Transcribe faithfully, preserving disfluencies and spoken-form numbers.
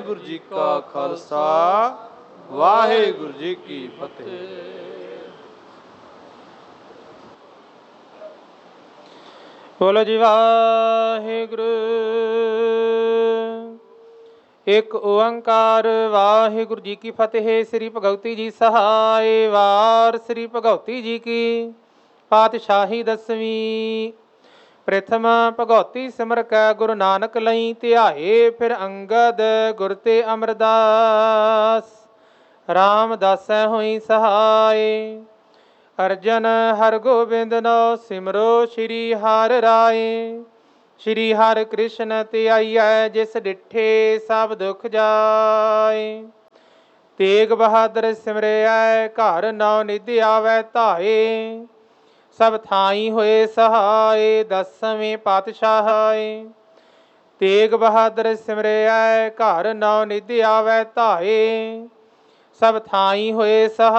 ਵਾਹਿਗੁਰੂ ਜੀ ਕਾ ਖਾਲਸਾ ਵਾਹਿਗੁਰੂ ਜੀ ਕੀ ਫਤਿਹ। ਬੋਲੋ ਜੀ ਵਾਹਿਗੁਰੂ। ਇੱਕ ਓੰਕਾਰ ਵਾਹਿਗੁਰੂ ਜੀ ਕੀ ਫਤਿਹ। ਸ੍ਰੀ ਭਗਵਤੀ ਜੀ ਸਹਾਇ। ਵਾਰ ਸ੍ਰੀ ਭਗਵਤੀ ਜੀ ਕੀ ਪਾਤਸ਼ਾਹੀ ਦਸਵੀਂ। ਪ੍ਰਥਮ ਭਗਉਤੀ ਸਿਮਰ ਕੈ ਗੁਰੂ ਨਾਨਕ ਲਈ ਧਿਆਏ। ਫਿਰ ਅੰਗਦ ਗੁਰ ਤੇ ਅਮਰਦਾਸ ਰਾਮਦਾਸੈ ਹੋਈ ਸਹਾਇ। ਅਰਜਨ ਹਰਗੋਬਿੰਦ ਨੋ ਸਿਮਰੋ ਸ਼੍ਰੀ ਹਰਿ ਰਾਏ। ਸ਼੍ਰੀ ਹਰਿ ਕ੍ਰਿਸ਼ਨ ਧਿਆਈਐ ਜਿਸ ਡਿਠੇ ਸਭ ਦੁਖ ਜਾਏ। ਤੇਗ ਬਹਾਦਰ ਸਿਮਰਿਐ ਘਰ ਨੌ ਨਿਧ ਆਵੈ ਧਾਏ। ਸਭ ਥਾਈ ਹੋਏ ਸਹਾਇ ਦਸਵੇਂ ਪਾਤਸ਼ਾਹੀ। ਤੇਗ ਬਹਾਦਰ ਸਿਮਰਿਐ ਘਰ ਨੌ ਨਿਧ ਆਵੈ ਧਾਏ। ਸਭ ਥਾਈ ਹੋਏ ਸਹਾਇ।